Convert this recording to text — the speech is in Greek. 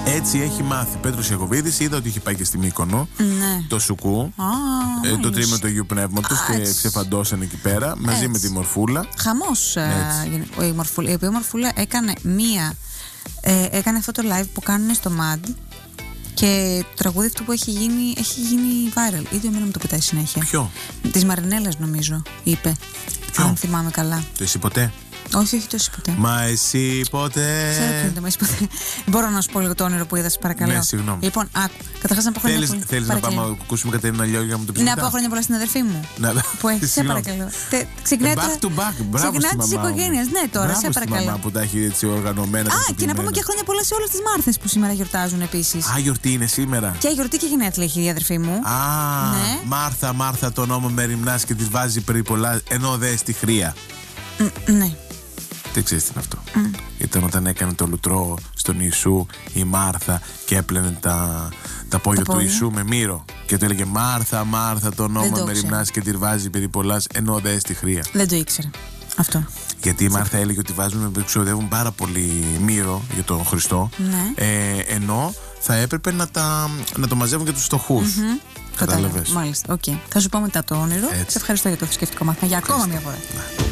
Έτσι έχει μάθει. Πέτρος Ιακωβίδης, είδα ότι είχε πάει και στη Μύκονο. Ναι. Το Σουκού. Το τρίμηνο του Αγίου Πνεύματος και ξεφαντώσαν εκεί πέρα μαζί με τη Μορφούλα. Χαμός. Η οποία η Μορφούλα έκανε έκανε αυτό το live που κάνουν στο MAD. Και το τραγούδι αυτό που έχει γίνει viral. Ήδη εμένα μου το πετάει συνέχεια. Ποιο? Της Μαρινέλας νομίζω είπε. Ποιο? Αν θυμάμαι καλά. Το εσύ ποτέ? Όχι, το εσύ ποτέ. Μα εσύ ποτέ. Ξέρω ποιο είναι το μα εσύ ποτέ. Μπορώ να σου πω λίγο το όνειρο που είδα, σε παρακαλώ. Ναι, συγγνώμη. Λοιπόν, άκου. Καταρχάς να πω χρόνια πολλά. Θέλεις να πάμε να ακούσουμε Κατερίνα Λιώργη για να μου το πεις? Να πω χρόνια πολλά στην αδερφή μου. Που έχει, σε παρακαλώ. Ξεκινάει back to back. Μπράβο στη μαμά. Τη οικογένεια. Ναι, τώρα, σε παρακαλώ. Μαμά που τα έχει έτσι οργανωμένα. Και να πούμε και χρόνια πολλά σε όλες τις Μάρθες που σήμερα γιορτάζουν επίσης. Γιορτή είναι σήμερα. Και γιορτή και γενέθλια έχει η αδερφή μου. Μάρθα τον νόμο μεριμνάς και τη βάζει περί πολλά, ενώ δε στη χρία. Ναι. Δεν ξέρεις τι είναι αυτό. Ήταν όταν έκανε το λουτρό στον Ιησού η Μάρθα και έπλαινε τα πόδια του Ιησού με μύρο. Και του έλεγε Μάρθα, Μάρθα, το όνομα μεριμνάς και τη βάζει περί πολλάς, ενώ δε στη χρία. Δεν το ήξερα αυτό. Γιατί η Μάρθα έλεγε ότι ξοδεύουν πάρα πολύ μύρο για τον Χριστό. Ναι. Ενώ θα έπρεπε να το μαζεύουν για τους φτωχούς. Κατάλαβες. Μάλιστα. Okay. Θα σου πω μετά το όνειρο. Σε ευχαριστώ για το θρησκευτικό μάθημα για ακόμα μια φορά.